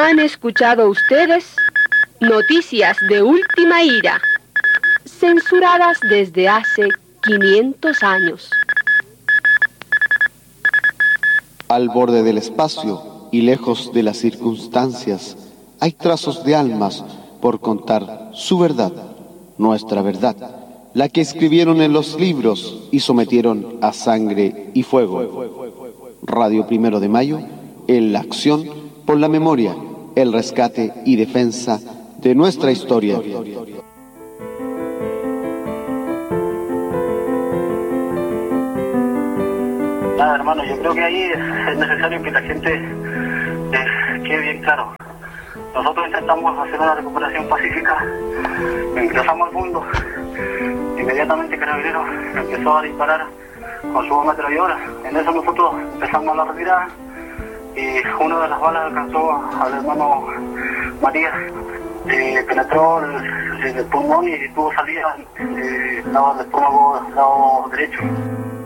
Han escuchado ustedes noticias de última hora, censuradas desde hace 500 años. Al borde del espacio y lejos de las circunstancias, hay trazos de almas por contar su verdad, nuestra verdad, la que escribieron en los libros y sometieron a sangre y fuego. Radio 1 de Mayo, en la acción por la memoria, el rescate y defensa de nuestra historia. Nada, hermano, yo creo que ahí es necesario que la gente quede bien claro. Nosotros intentamos hacer una recuperación pacífica, ingresamos al mundo, inmediatamente Carabineros empezó a disparar con su ametralladora. En eso nosotros empezamos la retirada y una de las balas alcanzó al hermano Matías, penetró el pulmón y tuvo salida del lado del estómago, del lado derecho.